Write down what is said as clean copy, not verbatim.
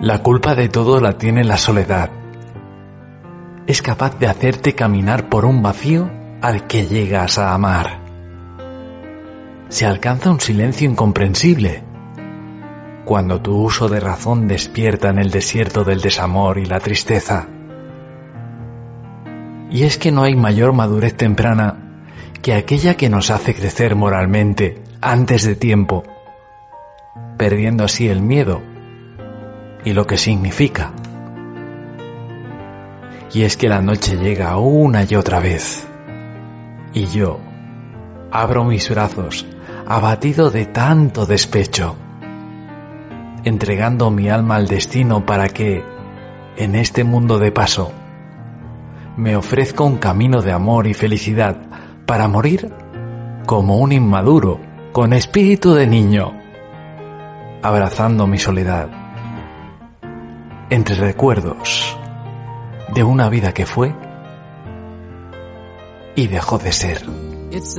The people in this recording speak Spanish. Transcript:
La culpa de todo la tiene la soledad. Es capaz de hacerte caminar por un vacío al que llegas a amar. Se alcanza un silencio incomprensible cuando tu uso de razón despierta en el desierto del desamor y la tristeza. Y es que no hay mayor madurez temprana que aquella que nos hace crecer moralmente antes de tiempo, perdiendo así el miedo y lo que significa. Y es que la noche llega una y otra vez, y yo abro mis brazos, abatido de tanto despecho, entregando mi alma al destino para que, en este mundo de paso, me ofrezca un camino de amor y felicidad para morir como un inmaduro, con espíritu de niño, abrazando mi soledad, entre recuerdos de una vida que fue y dejó de ser.